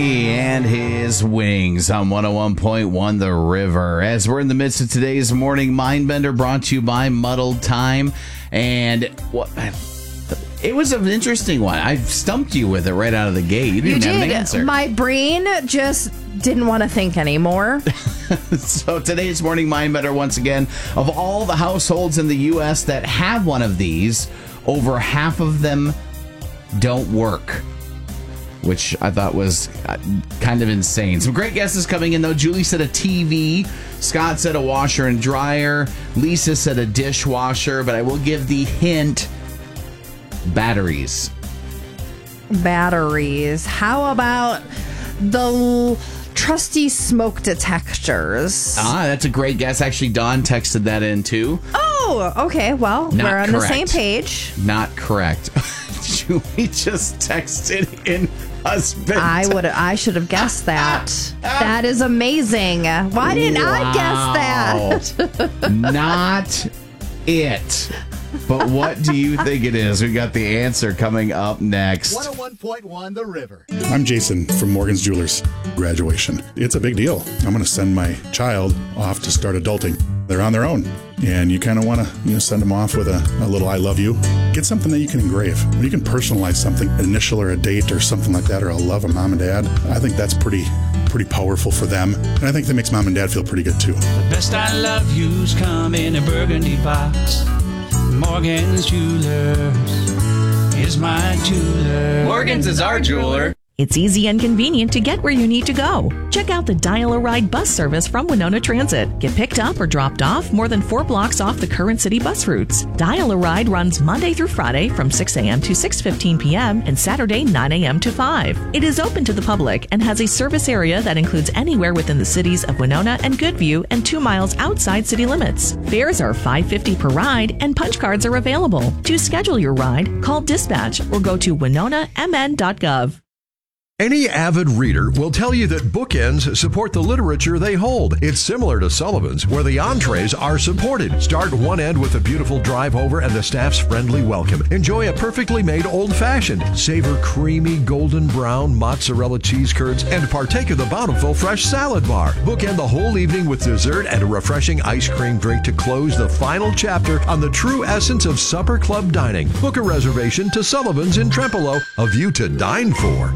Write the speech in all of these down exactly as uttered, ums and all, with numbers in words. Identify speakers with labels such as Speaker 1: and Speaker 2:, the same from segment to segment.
Speaker 1: And his wings on one oh one point one The River. As we're in the midst of today's morning Mindbender, brought to you by Muddled Time. And what it was an interesting one. I stumped you with it right out of the gate. You didn't
Speaker 2: you
Speaker 1: have
Speaker 2: did.
Speaker 1: an answer.
Speaker 2: My brain just didn't want to think anymore.
Speaker 1: So today's morning Mindbender, once again, of all the households in the U S that have one of these, over half of them don't work, which I thought was kind of insane. Some great guesses coming in, though. Julie said a T V. Scott said a washer and dryer. Lisa said a dishwasher, but I will give the hint: batteries.
Speaker 2: Batteries. How about the trusty smoke detectors?
Speaker 1: Ah, that's a great guess. Actually, Dawn texted that in, too.
Speaker 2: Oh, okay. Well,
Speaker 1: Not
Speaker 2: we're on
Speaker 1: correct.
Speaker 2: the same page.
Speaker 1: Not correct. Julie just texted in husband.
Speaker 2: I would. I should have guessed that. That is amazing. Why didn't
Speaker 1: Wow.
Speaker 2: I guess that?
Speaker 1: Not it. But what do you think it is? We got the answer coming up next.
Speaker 3: one oh one point one The River.
Speaker 4: I'm Jason from Morgan's Jewelers. Graduation. It's a big deal. I'm going to send my child off to start adulting. They're on their own. And you kind of want to, you know, send them off with a, a little I love you. Get something that you can engrave. When you can personalize something, an initial or a date or something like that, or a love of mom and dad, I think that's pretty pretty powerful for them. And I think that makes mom and dad feel pretty good too.
Speaker 5: The best I love yous come in a burgundy box. Morgan's Jewelers is my jeweler.
Speaker 1: Morgan's is our jeweler.
Speaker 6: It's easy and convenient to get where you need to go. Check out the Dial-A-Ride bus service from Winona Transit. Get picked up or dropped off more than four blocks off the current city bus routes. Dial-A-Ride runs Monday through Friday from six a.m. to six fifteen p.m. and Saturday nine a.m. to five. It is open to the public and has a service area that includes anywhere within the cities of Winona and Goodview and two miles outside city limits. Fares are five dollars and fifty cents per ride and punch cards are available. To schedule your ride, call Dispatch or go to winona m n dot gov.
Speaker 7: Any avid reader will tell you that bookends support the literature they hold. It's similar to Sullivan's, where the entrees are supported. Start one end with a beautiful drive over and the staff's friendly welcome. Enjoy a perfectly made old-fashioned. Savor creamy golden brown mozzarella cheese curds and partake of the bountiful fresh salad bar. Bookend the whole evening with dessert and a refreshing ice cream drink to close the final chapter on the true essence of supper club dining. Book a reservation to Sullivan's in Trempealeau, a view to dine for.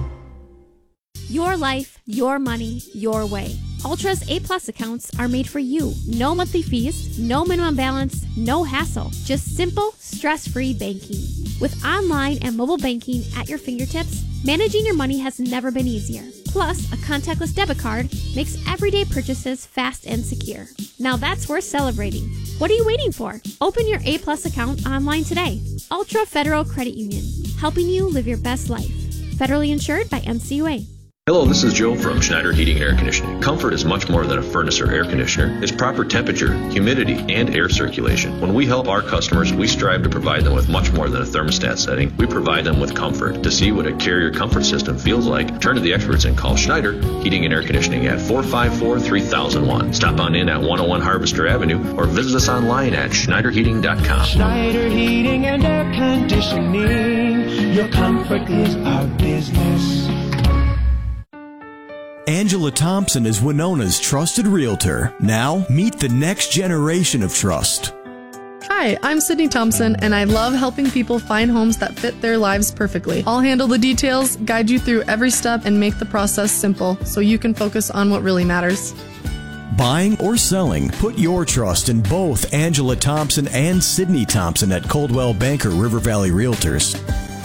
Speaker 8: Your life, your money, your way. Ultra's A-plus accounts are made for you. No monthly fees, no minimum balance, no hassle. Just simple, stress-free banking. With online and mobile banking at your fingertips, managing your money has never been easier. Plus, a contactless debit card makes everyday purchases fast and secure. Now that's worth celebrating. What are you waiting for? Open your A-plus account online today. Ultra Federal Credit Union, helping you live your best life. Federally insured by N C U A.
Speaker 9: Hello, this is Joe from Schneider Heating and Air Conditioning. Comfort is much more than a furnace or air conditioner. It's proper temperature, humidity, and air circulation. When we help our customers, we strive to provide them with much more than a thermostat setting. We provide them with comfort. To see what a Carrier comfort system feels like, turn to the experts and call Schneider Heating and Air Conditioning at four five four, three thousand one. Stop on in at one oh one Harvester Avenue or visit us online at schneider heating dot com.
Speaker 5: Schneider Heating and Air Conditioning. Your comfort is our business.
Speaker 10: Angela Thompson is Winona's trusted realtor. Now, meet the next generation of trust.
Speaker 11: Hi, I'm Sydney Thompson, and I love helping people find homes that fit their lives perfectly. I'll handle the details, guide you through every step, and make the process simple so you can focus on what really matters.
Speaker 10: Buying or selling, put your trust in both Angela Thompson and Sydney Thompson at Coldwell Banker River Valley Realtors.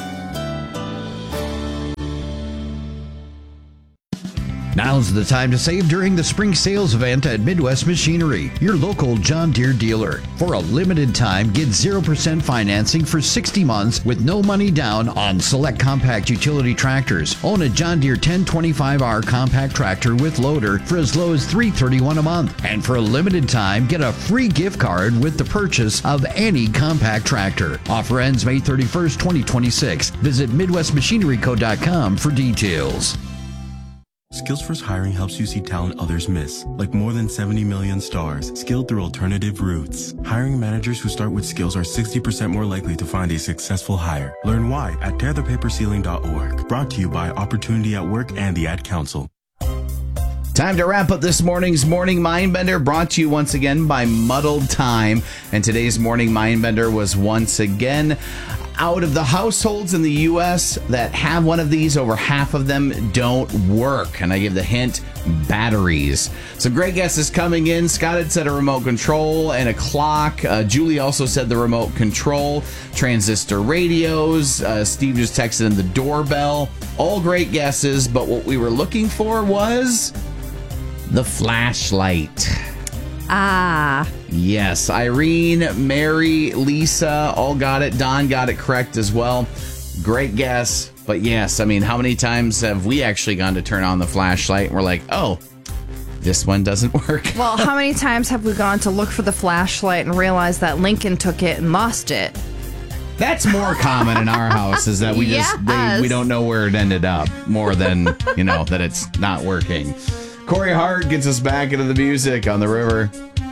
Speaker 12: Now's the time to save during the spring sales event at Midwest Machinery, your local John Deere dealer. For a limited time, get zero percent financing for sixty months with no money down on select compact utility tractors. Own a John Deere ten twenty-five R compact tractor with loader for as low as three hundred thirty-one dollars a month. And for a limited time, get a free gift card with the purchase of any compact tractor. Offer ends May thirty-first, twenty twenty-six. Visit midwest machinery co dot com for details.
Speaker 13: Skills First Hiring helps you see talent others miss, like more than seventy million stars, skilled through alternative routes. Hiring managers who start with skills are sixty percent more likely to find a successful hire. Learn why at tear the paper ceiling dot org. Brought to you by Opportunity at Work and the Ad Council.
Speaker 1: Time to wrap up this morning's Morning Mindbender, brought to you once again by Muddled Time. And today's Morning Mindbender was once again, out of the households in the U S that have one of these, over half of them don't work. And I give the hint, batteries. Some great guesses coming in. Scott had said a remote control and a clock. Uh, Julie also said the remote control, transistor radios. Uh, Steve just texted in the doorbell. All great guesses, but what we were looking for was the flashlight.
Speaker 2: Ah.
Speaker 1: Yes, Irene, Mary, Lisa all got it. Don got it correct as well. Great guess. But yes, I mean, how many times have we actually gone to turn on the flashlight and we're like, oh, this one doesn't work?
Speaker 2: Well, how many times have we gone to look for the flashlight and realized that Lincoln took it and lost it?
Speaker 1: That's more common in our house, is that we just
Speaker 2: Yes.
Speaker 1: they, we don't know where it ended up, more than, you know, that it's not working. Corey Hart gets us back into the music on the river.